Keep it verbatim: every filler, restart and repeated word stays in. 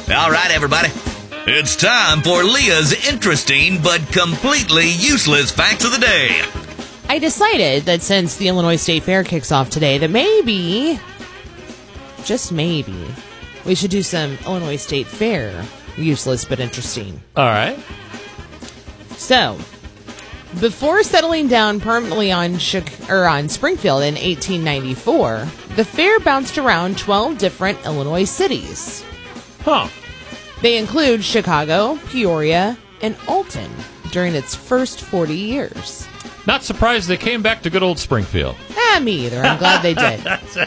All right, everybody. It's time for Leah's interesting but completely useless facts of the day. I decided that since the Illinois State Fair kicks off today, that maybe, just maybe, we should do some Illinois State Fair useless but interesting. All right. So, before settling down permanently on Chic- or on Springfield in eighteen ninety-four, the fair bounced around twelve different Illinois cities. Huh. They include Chicago, Peoria, and Alton during its first forty years. Not surprised they came back to good old Springfield. Ah, me either. I'm glad they did.